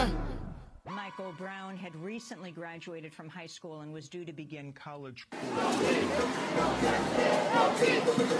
Michael Brown had recently graduated from high school and was due to begin college.